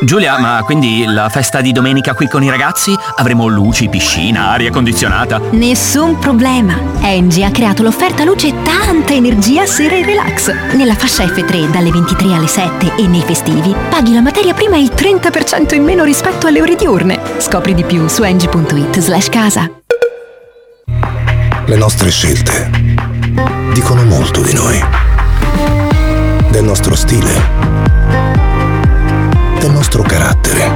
Giulia, ma quindi la festa di domenica qui con i ragazzi? Avremo luci, piscina, aria condizionata? Nessun problema. Engie ha creato l'offerta luce e tanta energia sera e relax. Nella fascia F3 dalle 23 alle 7 e nei festivi paghi la materia prima il 30% in meno rispetto alle ore diurne. Scopri di più su engie.it/casa. Le nostre scelte dicono molto di noi, del nostro stile, del nostro carattere,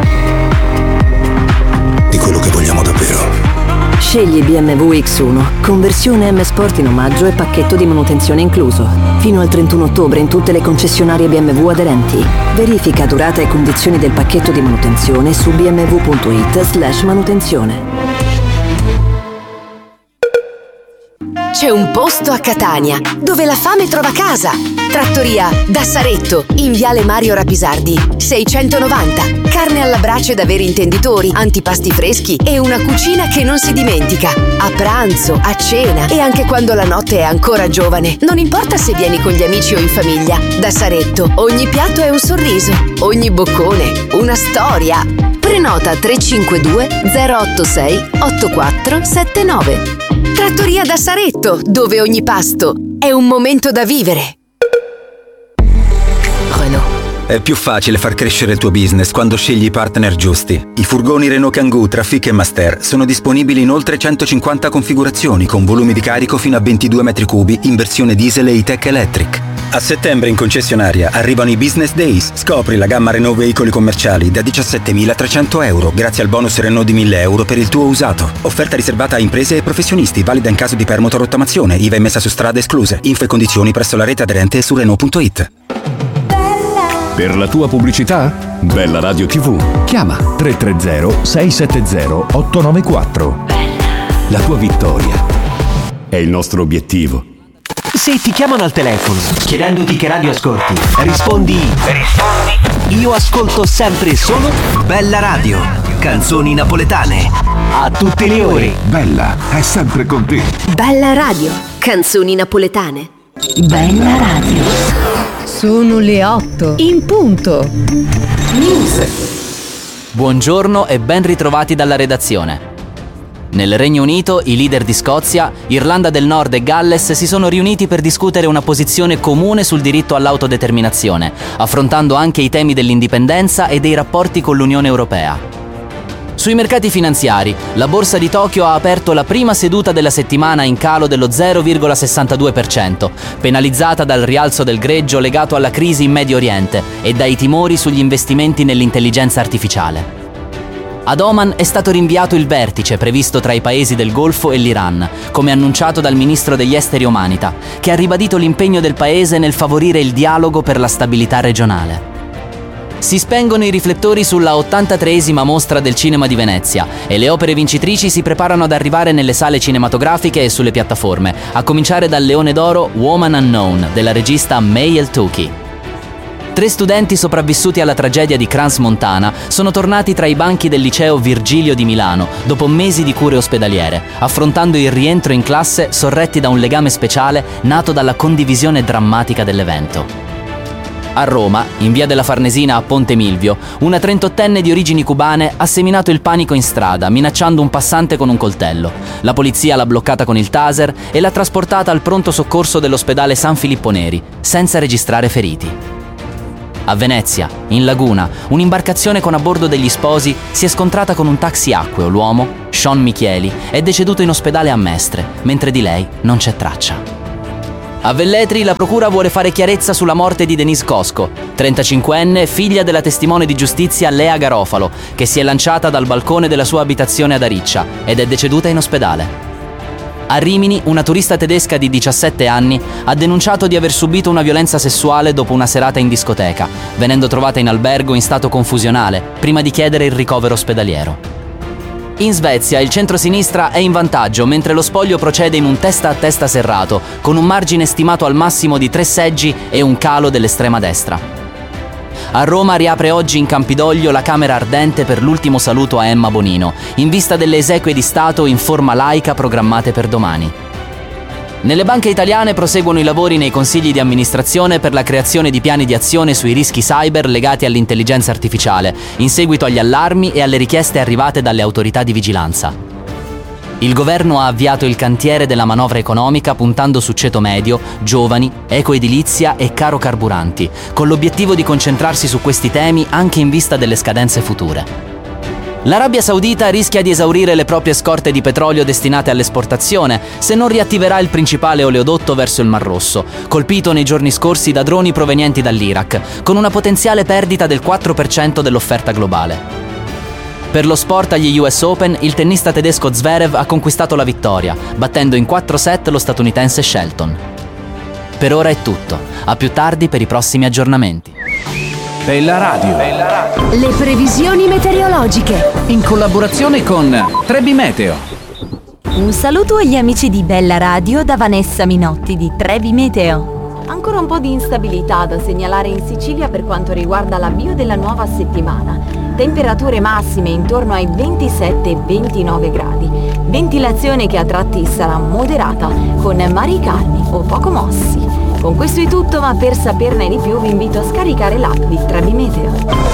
di quello che vogliamo davvero. Scegli BMW X1, conversione M Sport in omaggio e pacchetto di manutenzione incluso. Fino al 31 ottobre in tutte le concessionarie BMW aderenti. Verifica durata e condizioni del pacchetto di manutenzione su bmw.it/manutenzione. C'è un posto a Catania dove la fame trova casa. Trattoria da Saretto, in viale Mario Rapisardi 690. Carne alla brace da veri intenditori, antipasti freschi e una cucina che non si dimentica. A pranzo, a cena e anche quando la notte è ancora giovane. Non importa se vieni con gli amici o in famiglia. Da Saretto ogni piatto è un sorriso, ogni boccone una storia. Prenota 352 086 8479. Trattoria da Saretto, dove ogni pasto è un momento da vivere. Renault. È più facile far crescere il tuo business quando scegli i partner giusti. I furgoni Renault Kangoo, Trafic e Master sono disponibili in oltre 150 configurazioni con volumi di carico fino a 22 metri cubi in versione diesel e E-Tech Electric. A settembre in concessionaria arrivano i Business Days. Scopri la gamma Renault veicoli commerciali da 17.300 euro grazie al bonus Renault di 1.000 euro per il tuo usato. Offerta riservata a imprese e professionisti, valida in caso di permuta o rottamazione, IVA emessa su strade escluse. Info e condizioni presso la rete aderente su Renault.it. Per la tua pubblicità? Bella Radio TV. Chiama 330 670 894. La tua vittoria è il nostro obiettivo. Se ti chiamano al telefono chiedendoti che radio ascolti, rispondi io ascolto sempre e solo Bella Radio, canzoni napoletane a tutte le ore. Bella è sempre con te. Bella Radio, canzoni napoletane. Bella Radio. Sono le 8 in punto. Buongiorno e ben ritrovati dalla redazione. Nel Regno Unito, i leader di Scozia, Irlanda del Nord e Galles si sono riuniti per discutere una posizione comune sul diritto all'autodeterminazione, affrontando anche i temi dell'indipendenza e dei rapporti con l'Unione Europea. Sui mercati finanziari, la borsa di Tokyo ha aperto la prima seduta della settimana in calo dello 0,62%, penalizzata dal rialzo del greggio legato alla crisi in Medio Oriente e dai timori sugli investimenti nell'intelligenza artificiale. Ad Oman è stato rinviato il vertice previsto tra i paesi del Golfo e l'Iran, come annunciato dal ministro degli esteri Omanita, che ha ribadito l'impegno del paese nel favorire il dialogo per la stabilità regionale. Si spengono i riflettori sulla 83esima mostra del cinema di Venezia e le opere vincitrici si preparano ad arrivare nelle sale cinematografiche e sulle piattaforme, a cominciare dal Leone d'Oro Woman Unknown della regista May El-Touki. 3 studenti sopravvissuti alla tragedia di Crans-Montana sono tornati tra i banchi del liceo Virgilio di Milano dopo mesi di cure ospedaliere, affrontando il rientro in classe sorretti da un legame speciale nato dalla condivisione drammatica dell'evento. A Roma, in via della Farnesina a Ponte Milvio, una 38enne di origini cubane ha seminato il panico in strada, minacciando un passante con un coltello. La polizia l'ha bloccata con il taser e l'ha trasportata al pronto soccorso dell'ospedale San Filippo Neri, senza registrare feriti. A Venezia, in laguna, un'imbarcazione con a bordo degli sposi si è scontrata con un taxi acqueo. L'uomo, Sean Michieli, è deceduto in ospedale a Mestre, mentre di lei non c'è traccia. A Velletri la procura vuole fare chiarezza sulla morte di Denise Cosco, 35enne, figlia della testimone di giustizia Lea Garofalo, che si è lanciata dal balcone della sua abitazione ad Ariccia ed è deceduta in ospedale. A Rimini, una turista tedesca di 17 anni ha denunciato di aver subito una violenza sessuale dopo una serata in discoteca, venendo trovata in albergo in stato confusionale, prima di chiedere il ricovero ospedaliero. In Svezia il centro-sinistra è in vantaggio, mentre lo spoglio procede in un testa-a-testa serrato, con un margine stimato al massimo di 3 seggi e un calo dell'estrema destra. A Roma riapre oggi in Campidoglio la Camera Ardente per l'ultimo saluto a Emma Bonino, in vista delle esequie di Stato in forma laica programmate per domani. Nelle banche italiane proseguono i lavori nei consigli di amministrazione per la creazione di piani di azione sui rischi cyber legati all'intelligenza artificiale, in seguito agli allarmi e alle richieste arrivate dalle autorità di vigilanza. Il governo ha avviato il cantiere della manovra economica puntando su ceto medio, giovani, ecoedilizia e caro carburanti, con l'obiettivo di concentrarsi su questi temi anche in vista delle scadenze future. L'Arabia Saudita rischia di esaurire le proprie scorte di petrolio destinate all'esportazione se non riattiverà il principale oleodotto verso il Mar Rosso, colpito nei giorni scorsi da droni provenienti dall'Iraq, con una potenziale perdita del 4% dell'offerta globale. Per lo sport agli US Open, il tennista tedesco Zverev ha conquistato la vittoria, battendo in 4 set lo statunitense Shelton. Per ora è tutto, a più tardi per i prossimi aggiornamenti. Bella Radio. Le previsioni meteorologiche. In collaborazione con Trebi Meteo. Un saluto agli amici di Bella Radio da Vanessa Minotti di Trebi Meteo. Ancora un po' di instabilità da segnalare in Sicilia per quanto riguarda l'avvio della nuova settimana. Temperature massime intorno ai 27-29 gradi. Ventilazione che a tratti sarà moderata, con mari calmi o poco mossi. Con questo è tutto, ma per saperne di più vi invito a scaricare l'app di Trebi Meteo.